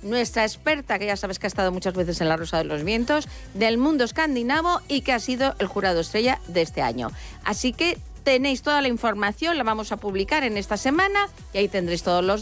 nuestra experta, que ya sabes que ha estado muchas veces en La Rosa de los Vientos, del mundo escandinavo y que ha sido el jurado estrella de este año. Así que tenéis toda la información, la vamos a publicar en esta semana y ahí tendréis todos los